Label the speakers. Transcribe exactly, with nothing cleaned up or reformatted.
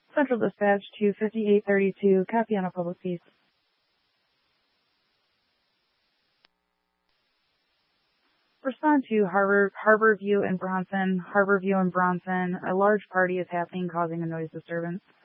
Speaker 1: Central Dispatch two fifty-eight thirty-two, Capiana Public Peace. Respond to Harbor, Harbor View and Bronson. Harbor View and Bronson. A large party is happening, causing a noise disturbance.